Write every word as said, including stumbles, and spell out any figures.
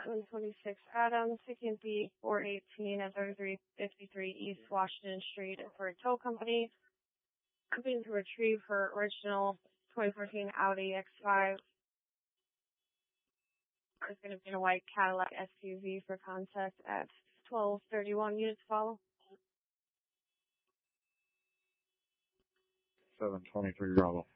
one twenty-six Adams, seeking B four eighteen at thirty-three fifty-three East Washington Street for a tow company. Hoping to retrieve her original twenty fourteen Audi X five. It's going to be in a white Cadillac S U V for contact at twelve thirty-one. Units follow. seven twenty-three Bravo.